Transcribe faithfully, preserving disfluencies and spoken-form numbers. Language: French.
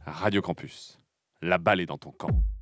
Radio Campus, la balle est dans ton camp.